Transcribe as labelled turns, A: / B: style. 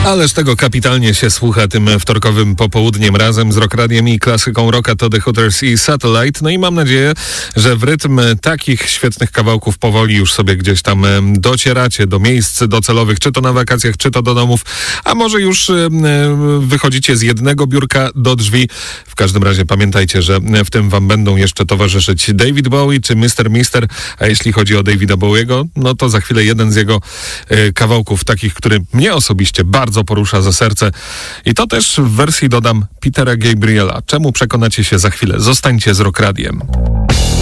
A: Ależ tego kapitalnie się słucha tym wtorkowym popołudniem razem z Rock Radiem i klasyką rocka to The Hooters i Satellite. No i mam nadzieję, że w rytm takich świetnych kawałków powoli już sobie gdzieś tam docieracie do miejsc docelowych, czy to na wakacjach, czy to do domów, a może już wychodzicie z jednego biurka do drzwi. W każdym razie pamiętajcie, że w tym wam będą jeszcze towarzyszyć David Bowie czy Mr. Mister, a jeśli chodzi o Davida Bowiego, no to za chwilę jeden z jego kawałków takich, który mnie osobiście bardzo porusza za serce. I to też w wersji dodam Petera Gabriela. Czemu przekonacie się za chwilę? Zostańcie z Rock Radiem.